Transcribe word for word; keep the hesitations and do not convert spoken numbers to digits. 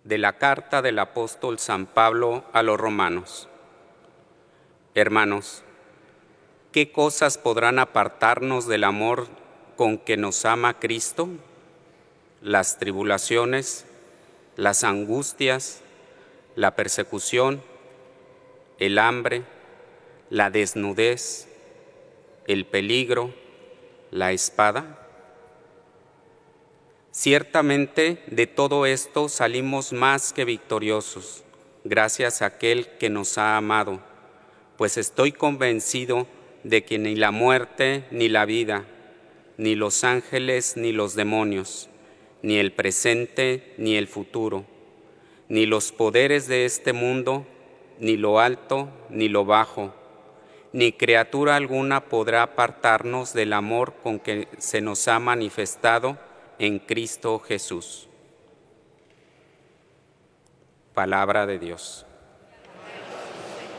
De la carta del apóstol San Pablo a los romanos. Hermanos, ¿qué cosas podrán apartarnos del amor con que nos ama Cristo? Las tribulaciones, las angustias, la persecución, el hambre, la desnudez, el peligro, la espada. Ciertamente de todo esto salimos más que victoriosos, gracias a aquel que nos ha amado, pues estoy convencido de que ni la muerte ni la vida, ni los ángeles ni los demonios, ni el presente ni el futuro, ni los poderes de este mundo, ni lo alto ni lo bajo, ni criatura alguna podrá apartarnos del amor con que se nos ha manifestado en Cristo Jesús. Palabra de Dios.